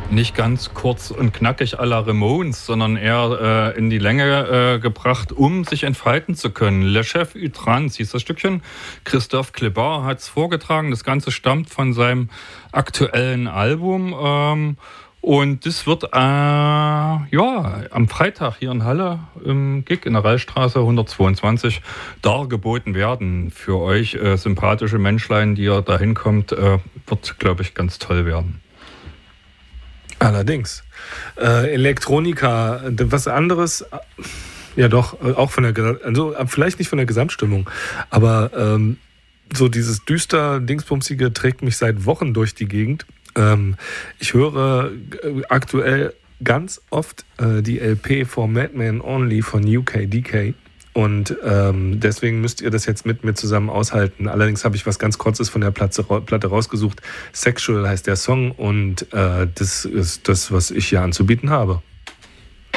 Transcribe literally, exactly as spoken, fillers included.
Nicht ganz kurz und knackig à la Ramones, sondern eher äh, in die Länge äh, gebracht, um sich entfalten zu können. Le Chef U Trans hieß das Stückchen. Christophe Klebar hat es vorgetragen. Das Ganze stammt von seinem aktuellen Album. Ähm, und das wird äh, ja, am Freitag hier in Halle im Gig in der Rallstraße hundertzweiundzwanzig dargeboten werden. Für euch äh, sympathische Menschlein, die ihr da hinkommt, äh, wird, glaube ich, ganz toll werden. Allerdings. Äh, Elektronika, was anderes, ja doch, auch von der, also vielleicht nicht von der Gesamtstimmung, aber ähm, so dieses düster Dingsbumsige trägt mich seit Wochen durch die Gegend. Ähm, ich höre aktuell ganz oft äh, die L P For Madman Only von U K D K. Und ähm, deswegen müsst ihr das jetzt mit mir zusammen aushalten. Allerdings habe ich was ganz Kurzes von der Platte, Platte rausgesucht. Sexual heißt der Song und äh, das ist das, was ich hier anzubieten habe.